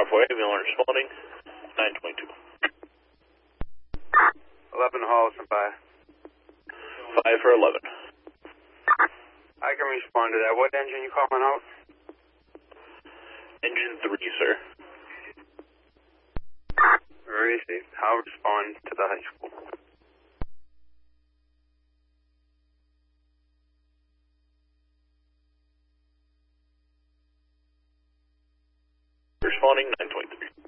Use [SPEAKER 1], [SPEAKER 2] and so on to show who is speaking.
[SPEAKER 1] for you. Miller responding, 922.
[SPEAKER 2] 11 Hall, standby.
[SPEAKER 1] 5 for 11.
[SPEAKER 2] I can respond to that. What engine you calling out?
[SPEAKER 1] Engine 3, sir.
[SPEAKER 2] Received. I'll respond to the high school.
[SPEAKER 1] Responding, 923.